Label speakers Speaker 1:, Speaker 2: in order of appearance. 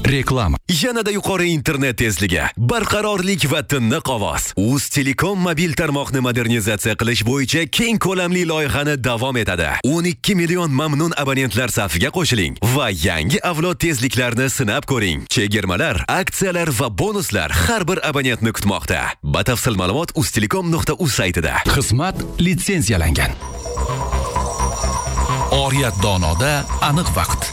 Speaker 1: Reklama.
Speaker 2: Yanada yuqori internet tezligi, barqarorlik va tiniq ovoz. Uz Telekom mobil tarmoqni modernizatsiya qilish bo'yicha keng ko'lamli loyihani davom etadi. 12 million mamnun abonentlar safiga qo'shiling va yangi avlod tezliklarni sinab ko'ring. Chegirmalar, aksiyalar va bonuslar har bir abonentni kutmoqda. Batafsil ma'lumot uztelekom.uz saytida.
Speaker 1: Xizmat litsenziyalangan. Oriyat donoda aniq vaqt.